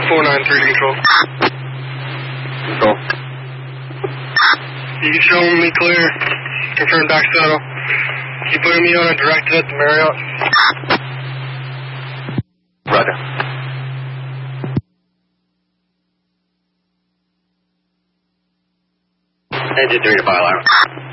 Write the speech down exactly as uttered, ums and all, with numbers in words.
four nine three control. Control. You showing me clear. Confirm back saddle. You putting me on a directed at the Marriott? Roger. Engine three to file out.